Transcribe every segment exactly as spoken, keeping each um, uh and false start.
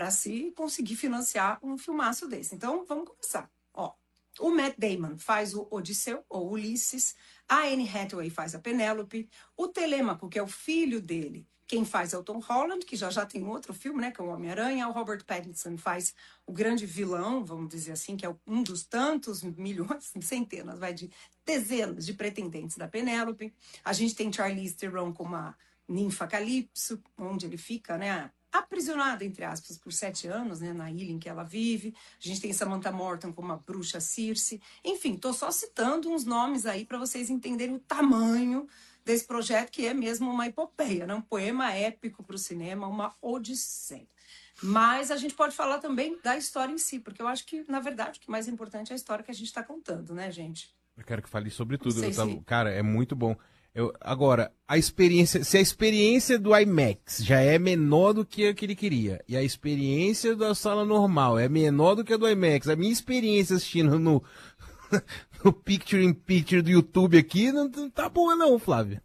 para se conseguir financiar um filmaço desse. Então, vamos começar. Ó, o Matt Damon faz o Odisseu, ou Ulisses, a Anne Hathaway faz a Penélope, o Telêmaco, que é o filho dele, quem faz é o Tom Holland, que já já tem outro filme, né, que é o Homem-Aranha. O Robert Pattinson faz o grande vilão, vamos dizer assim, que é um dos tantos milhões, centenas, vai, de dezenas de pretendentes da Penélope. A gente tem Charlize Theron como a ninfa Calypso, onde ele fica, né, aprisionado, entre aspas, por sete anos, né, na ilha em que ela vive. A gente tem Samantha Morton como a bruxa Circe. Enfim, tô só citando uns nomes aí para vocês entenderem o tamanho desse projeto, que é mesmo uma epopeia, né? Um poema épico para o cinema, uma odisseia. Mas a gente pode falar também da história em si, porque eu acho que, na verdade, o que mais importante é a história que a gente está contando, né, gente? Eu quero que fale sobre tudo. Sei, Eu tava... sei. Cara, é muito bom. Eu... Agora, a experiência... Se a experiência do IMAX já é menor do que a que ele queria, e a experiência da sala normal é menor do que a do IMAX, a minha experiência assistindo no, no Picture in Picture do YouTube aqui não, não tá boa não, Flávia.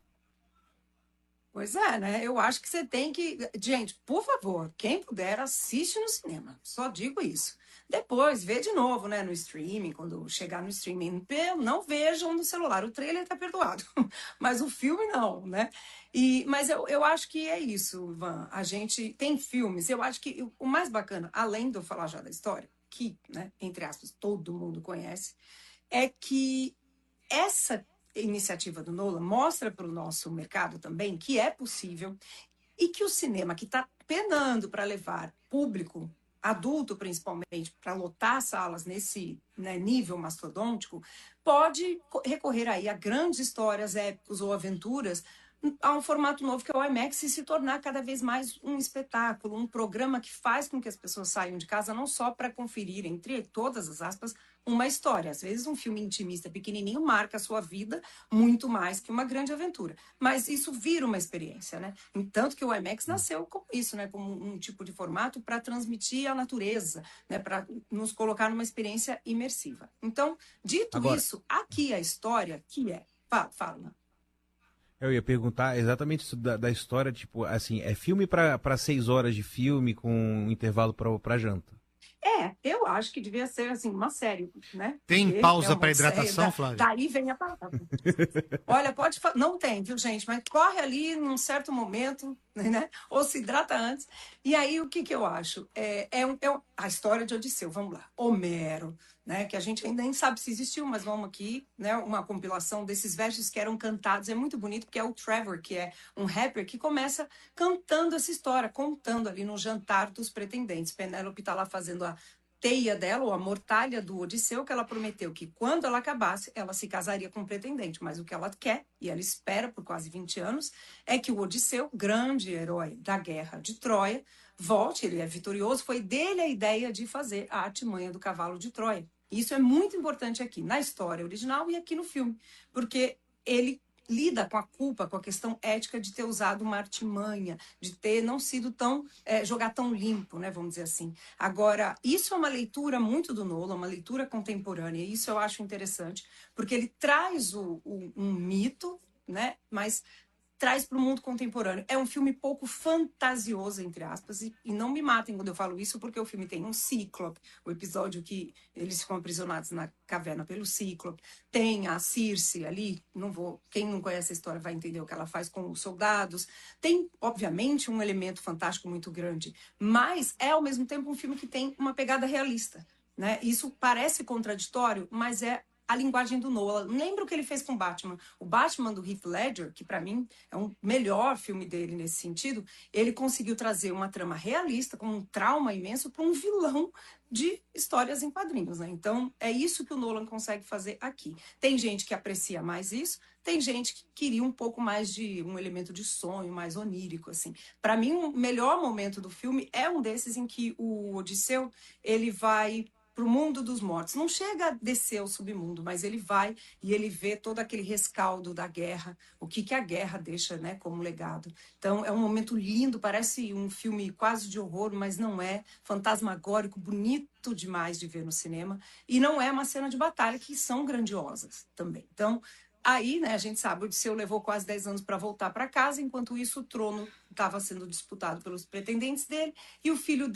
Pois é, né? Eu acho que você tem que... Gente, por favor, quem puder, assiste no cinema. Só digo isso. Depois, vê de novo, né? No streaming, quando chegar no streaming. Não vejam no celular. O trailer tá perdoado. Mas o filme não, né? E, mas eu, eu acho que é isso, Van. A gente tem filmes. Eu acho que o mais bacana, além de eu falar já da história, que, né, entre aspas, todo mundo conhece, é que essa iniciativa do Nolan mostra para o nosso mercado também que é possível e que o cinema, que está penando para levar público, adulto principalmente, para lotar salas nesse, né, nível mastodôntico, pode recorrer aí a grandes histórias, épicos ou aventuras a um formato novo que é o IMAX e se tornar cada vez mais um espetáculo, um programa que faz com que as pessoas saiam de casa não só para conferir, entre todas as aspas, uma história. Às vezes um filme intimista pequenininho marca a sua vida muito mais que uma grande aventura. Mas isso vira uma experiência, né? Tanto que o IMAX nasceu com isso, né? Como um tipo de formato para transmitir a natureza, né? Para nos colocar numa experiência imersiva. Então, dito Agora... isso, aqui a história que é... Fala, fala. Eu ia perguntar exatamente isso da, da história, tipo, assim, é filme para seis horas de filme com um intervalo para janta? É, eu acho que devia ser, assim, uma série, né? Tem Porque pausa é para uma hidratação, série, Flávio? daí vem a palavra. Olha, pode falar, não tem, viu, gente? Mas corre ali num certo momento, né? Ou se hidrata antes. E aí, o que que eu acho? É, é, um, é um, a história de Odisseu, vamos lá. Homero, né? Que a gente ainda nem sabe se existiu, mas vamos aqui, né? Uma compilação desses versos que eram cantados. É muito bonito, porque é o Trevor, que é um rapper, que começa cantando essa história, contando ali no jantar dos pretendentes. Penélope tá lá fazendo a teia dela, ou a mortalha do Odisseu, que ela prometeu que quando ela acabasse, ela se casaria com o pretendente. Mas o que ela quer, e ela espera por quase vinte anos, é que o Odisseu, grande herói da guerra de Troia, volte, ele é vitorioso. Foi dele a ideia de fazer a artimanha do cavalo de Troia. Isso é muito importante aqui, na história original e aqui no filme, porque ele lida com a culpa, com a questão ética de ter usado uma artimanha, de ter não sido tão, é, jogar tão limpo, né, vamos dizer assim. Agora, isso é uma leitura muito do Nolan, uma leitura contemporânea, e isso eu acho interessante, porque ele traz o, o, um mito, né, mas traz para o mundo contemporâneo. É um filme pouco fantasioso, entre aspas, e, e não me matem quando eu falo isso, porque o filme tem um cíclope, o episódio que eles ficam aprisionados na caverna pelo cíclope, tem a Circe ali, não vou, quem não conhece a história vai entender o que ela faz com os soldados, tem, obviamente, um elemento fantástico muito grande, mas é, ao mesmo tempo, um filme que tem uma pegada realista, né? Isso parece contraditório, mas é a linguagem do Nolan. Lembra o que ele fez com Batman? O Batman do Heath Ledger, que para mim é um melhor filme dele nesse sentido, ele conseguiu trazer uma trama realista, com um trauma imenso, para um vilão de histórias em quadrinhos, né? Então, é isso que o Nolan consegue fazer aqui. Tem gente que aprecia mais isso, tem gente que queria um pouco mais de um elemento de sonho, mais onírico, assim. Para mim, o melhor momento do filme é um desses em que o Odisseu, ele vai para o mundo dos mortos. Não chega a descer ao submundo, mas ele vai e ele vê todo aquele rescaldo da guerra, o que, que a guerra deixa, né, como legado. Então, é um momento lindo, parece um filme quase de horror, mas não é, fantasmagórico, bonito demais de ver no cinema, e não é uma cena de batalha, que são grandiosas também. Então, aí, né, a gente sabe, o Odisseu levou quase dez anos para voltar para casa, enquanto isso o trono estava sendo disputado pelos pretendentes dele, e o filho